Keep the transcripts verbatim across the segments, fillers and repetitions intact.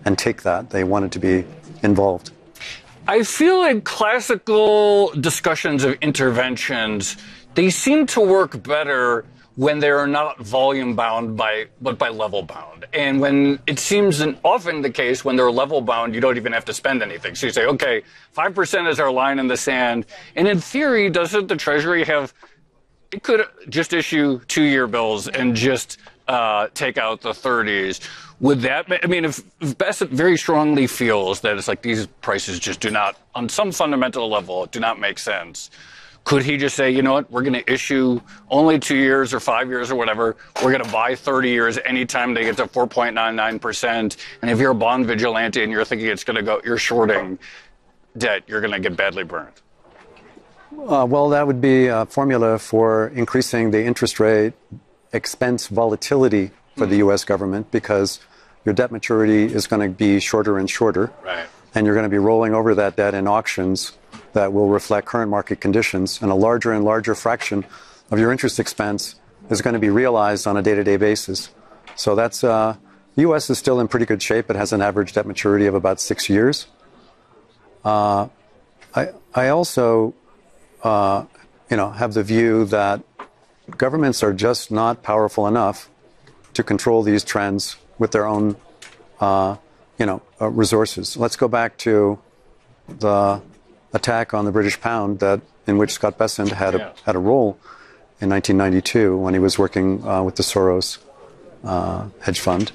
and take that. They wanted to be involved. I feel like classical discussions of interventions, they seem to work better when they are not volume bound by, but by level bound. And when it seems an, often the case when they're level bound, you don't even have to spend anything. So you say, okay, five percent is our line in the sand. And in theory, doesn't the Treasury have, it could just issue two-year bills and just uh, take out the thirties. Would that, I mean, if, if Bassett very strongly feels that it's like these prices just do not, on some fundamental level, do not make sense, could he just say, you know what, we're going to issue only two years or five years or whatever. We're going to buy thirty years anytime they get to four point nine nine percent. And if you're a bond vigilante and you're thinking it's going to go, you're shorting debt, you're going to get badly burned. Uh, well, that would be a formula for increasing the interest rate expense volatility for the U S government, because your debt maturity is going to be shorter and shorter. Right. And you're going to be rolling over that debt in auctions that will reflect current market conditions, and a larger and larger fraction of your interest expense is going to be realized on a day-to-day basis. So that's, uh, the U S is still in pretty good shape. It has an average debt maturity of about six years. Uh, I, I also, uh, you know, have the view that governments are just not powerful enough to control these trends with their own, uh, you know, uh, resources. Let's go back to the attack on the British pound, that in which Scott Bessent had a, had a role in nineteen ninety-two when he was working uh, with the Soros uh, hedge fund.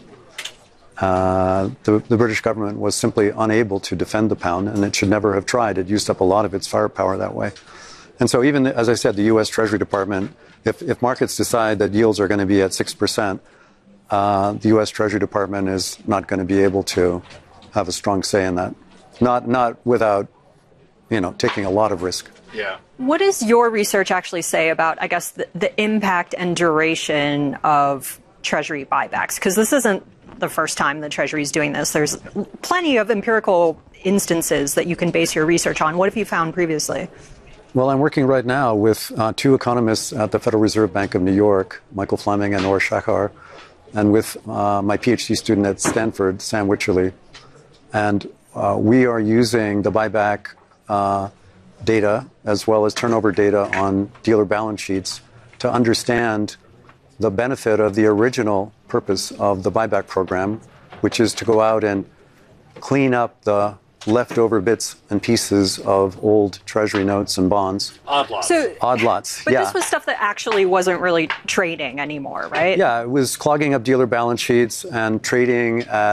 Uh, the, the British government was simply unable to defend the pound, and it should never have tried. It used up a lot of its firepower that way. And so even, as I said, the U S Treasury Department, if, if markets decide that yields are going to be at six percent, uh, the U S Treasury Department is not going to be able to have a strong say in that. Not, not without, you know, taking a lot of risk. Yeah. What does your research actually say about, I guess, the, the impact and duration of Treasury buybacks? Because this isn't the first time the Treasury is doing this. There's plenty of empirical instances that you can base your research on. What have you found previously? Well, I'm working right now with uh, two economists at the Federal Reserve Bank of New York, Michael Fleming and Or Shachar, and with uh, my PhD student at Stanford, Sam Wycherley. And uh, we are using the buyback uh, data as well as turnover data on dealer balance sheets to understand the benefit of the original purpose of the buyback program, which is to go out and clean up the leftover bits and pieces of old Treasury notes and bonds. Odd lots. So, Odd lots, but yeah. this was stuff that actually wasn't really trading anymore, right? Yeah, it was clogging up dealer balance sheets and trading at